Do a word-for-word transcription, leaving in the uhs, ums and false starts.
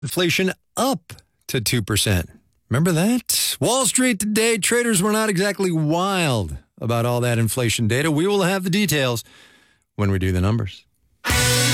Inflation up to two percent. Remember that? Wall Street today, traders were not exactly wild about all that inflation data. We will have the details when we do the numbers.